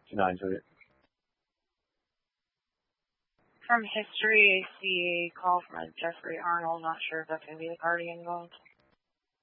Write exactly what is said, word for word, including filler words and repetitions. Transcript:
two nines with it. From history, I see a call from a Jeffrey Arnold. Not sure if that's going to be the party involved.